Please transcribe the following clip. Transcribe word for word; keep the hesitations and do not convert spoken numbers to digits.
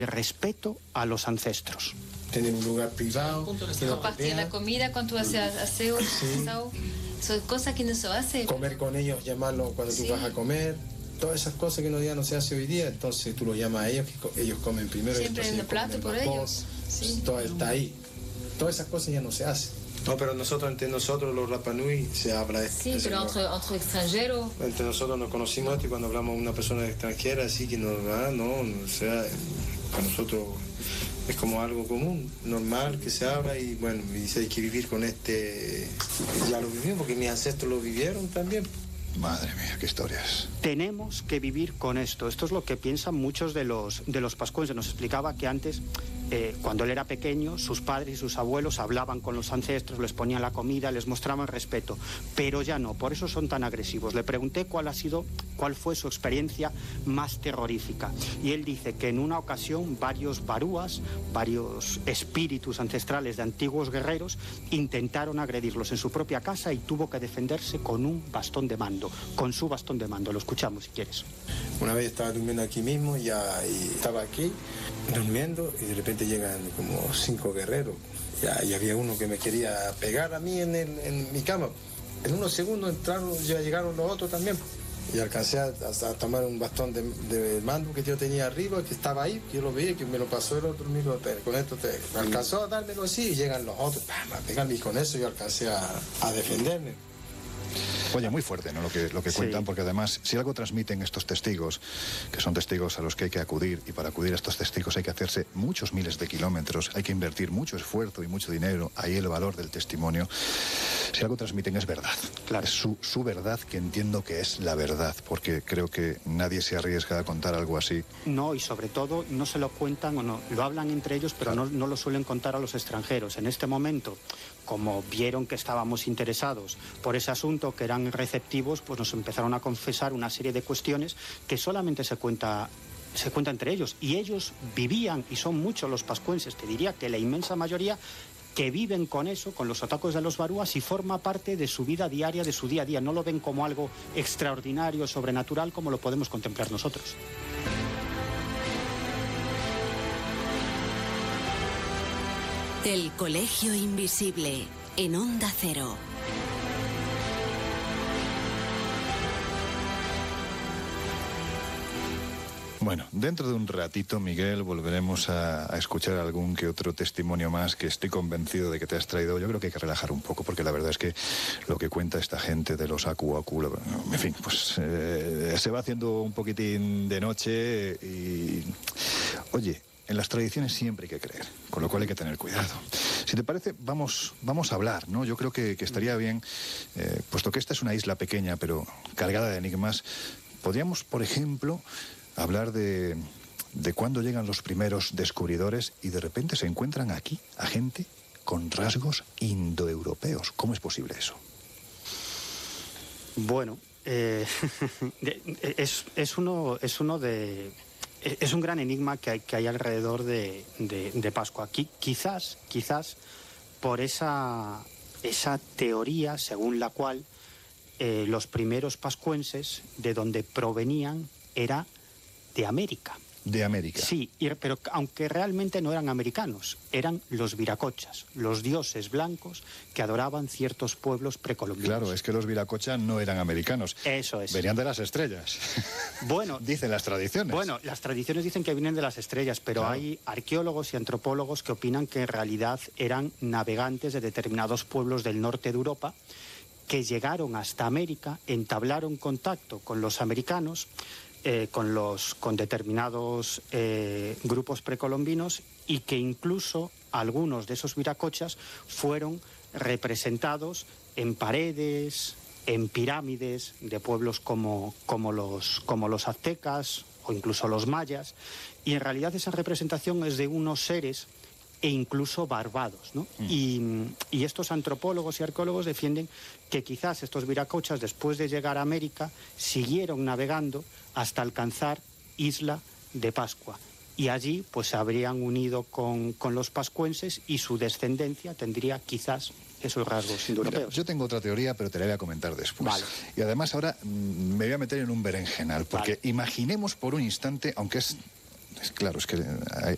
respeto a los ancestros. Tener un lugar privado. Compartir la comida cuando tú haces aseo, sí. Son cosas que no se hace. Comer con ellos, llamarlos cuando sí. tú vas a comer. Todas esas cosas que no, ya no se hace hoy día, entonces tú los llamas a ellos, que ellos comen primero. Siempre en el plato por ellos. Sí. Todo está ahí. Todas esas cosas ya no se hacen. No, pero nosotros, entre nosotros, los Rapa Nui, se habla de esto. Sí, pero entre, entre extranjeros. Entre nosotros nos conocimos esto y cuando hablamos con una persona extranjera, así que no, ah, no, no, o sea, para nosotros es como algo común, normal, que se habla y bueno, y dice, hay que vivir con este, ya lo vivimos porque mis ancestros lo vivieron también. Madre mía, qué historias. Tenemos que vivir con esto. Esto es lo que piensan muchos de los, de los pascuenses. Nos explicaba que antes, eh, cuando él era pequeño, sus padres y sus abuelos hablaban con los ancestros, les ponían la comida, les mostraban respeto. Pero ya no, por eso son tan agresivos. Le pregunté cuál ha sido, cuál fue su experiencia más terrorífica. Y él dice que en una ocasión varios barúas, varios espíritus ancestrales de antiguos guerreros, intentaron agredirlos en su propia casa y tuvo que defenderse con un bastón de mando. Con su bastón de mando. Lo escuchamos si quieres. Una vez estaba durmiendo aquí mismo ya, y estaba aquí durmiendo y de repente llegan como cinco guerreros. Ya, y había uno que me quería pegar a mí en, el, en mi cama. En unos segundos entraron, ya llegaron los otros también. Y alcancé a, a tomar un bastón de, de mando que yo tenía arriba, que estaba ahí, que yo lo vi, que me lo pasó el otro, miro, con esto te alcanzó a dármelo así y llegan los otros, ¡pam!, a pegarme y con eso yo alcancé a, a defenderme. Oye, muy fuerte, ¿no?, lo que, lo que cuentan, sí. Porque además, si algo transmiten estos testigos, que son testigos a los que hay que acudir, y para acudir a estos testigos hay que hacerse muchos miles de kilómetros, hay que invertir mucho esfuerzo y mucho dinero, ahí el valor del testimonio. Si algo transmiten es verdad, claro. Es su, su verdad, que entiendo que es la verdad, porque creo que nadie se arriesga a contar algo así. No, y sobre todo no se lo cuentan o no, lo hablan entre ellos, pero claro. no, no lo suelen contar a los extranjeros. En este momento, como vieron que estábamos interesados por ese asunto, que eran receptivos, pues nos empezaron a confesar una serie de cuestiones que solamente se cuenta se cuenta entre ellos, y ellos vivían, y son muchos los pascuenses, te diría que la inmensa mayoría, que viven con eso, con los ataques de los barúas, y forma parte de su vida diaria, de su día a día. No lo ven como algo extraordinario, sobrenatural, como lo podemos contemplar nosotros. El Colegio Invisible, en Onda Cero. Bueno, dentro de un ratito, Miguel, volveremos a, a escuchar algún que otro testimonio más, que estoy convencido de que te has traído. Yo creo que hay que relajar un poco, porque la verdad es que lo que cuenta esta gente de los Aku Aku, en fin, pues eh, se va haciendo un poquitín de noche y... Oye, en las tradiciones siempre hay que creer, con lo cual hay que tener cuidado. Si te parece, vamos, vamos a hablar, ¿no? Yo creo que, que estaría bien, eh, puesto que esta es una isla pequeña, pero cargada de enigmas, podríamos, por ejemplo, hablar de, de cuándo llegan los primeros descubridores y de repente se encuentran aquí a gente con rasgos indoeuropeos. ¿Cómo es posible eso? Bueno, eh, es, es, uno, es uno de... Es un gran enigma que hay, que hay alrededor de, de, de Pascua. Aquí, quizás, quizás, por esa, esa teoría según la cual eh, los primeros pascuenses, de donde provenían, era de América. De América. Sí, pero aunque realmente no eran americanos, eran los viracochas, los dioses blancos que adoraban ciertos pueblos precolombinos. Claro, es que los viracochas no eran americanos. Eso es. Venían de las estrellas. Bueno, dicen las tradiciones. Bueno, las tradiciones dicen que vienen de las estrellas, pero claro, hay arqueólogos y antropólogos que opinan que en realidad eran navegantes de determinados pueblos del norte de Europa que llegaron hasta América, entablaron contacto con los americanos, Eh, con, los, con determinados eh, grupos precolombinos, y que incluso algunos de esos viracochas fueron representados en paredes, en pirámides de pueblos como, como, los, como los aztecas o incluso los mayas, y en realidad esa representación es de unos seres e incluso barbados, ¿no? Mm. Y, y estos antropólogos y arqueólogos defienden que quizás estos viracochas, después de llegar a América, siguieron navegando hasta alcanzar Isla de Pascua. Y allí pues se habrían unido con, con los pascuenses, y su descendencia tendría quizás esos rasgos indoeuropeos. Yo tengo otra teoría, pero te la voy a comentar después. Vale. Y además ahora mmm, me voy a meter en un berenjenal, porque vale, imaginemos por un instante, aunque es... Es claro, es que hay,